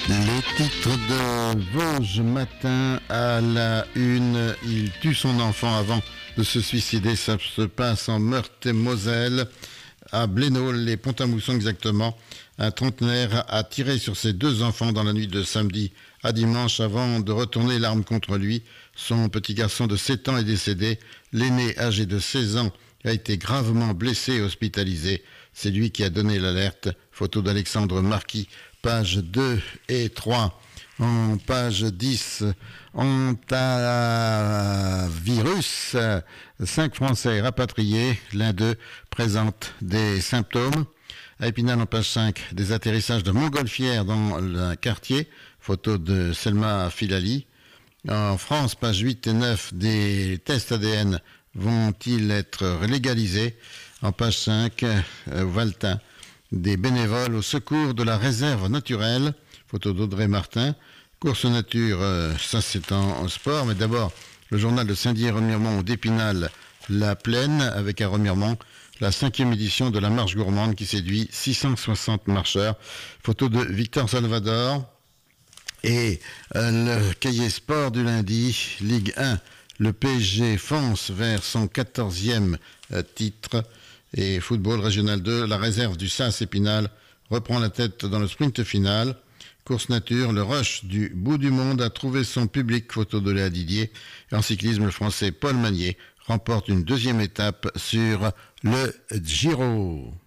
Les titres de Vosges Matin à la une. Il tue son enfant avant de se suicider. Ça se passe en Meurthe-et-Moselle, à Blénaud, les Pont-à-Mousson exactement. Un trentenaire a tiré sur ses deux enfants dans la nuit de samedi à dimanche avant de retourner l'arme contre lui. Son petit garçon de 7 ans est décédé. L'aîné, âgé de 16 ans, a été gravement blessé et hospitalisé. C'est lui qui a donné l'alerte. Photo d'Alexandre Marquis, pages 2 et 3. En page 10, hantavirus, 5 Français rapatriés, l'un d'eux présente des symptômes. À Épinal, en page 5, des atterrissages de montgolfières dans le quartier, photo de Selma Filali. En France, page 8 et 9, des tests ADN vont-ils être légalisés? En page 5, Valtin, des bénévoles au secours de la réserve naturelle, photo d'Audrey Martin. Course nature, ça c'est en sport, mais d'abord le journal de Saint-Dié-Remiremont d'Épinal, La Plaine, avec à Remiremont la 5e édition de la marche gourmande qui séduit 660 marcheurs. Photo de Victor Salvador. Et le cahier sport du lundi, Ligue 1, le PSG fonce vers son 14e titre. Et football régional 2, la réserve du SAS Épinal reprend la tête dans le sprint final. Course nature, le rush du bout du monde a trouvé son public, photo de Léa Didier. Et en cyclisme, le français Paul Magnier remporte une 2e étape sur le Giro.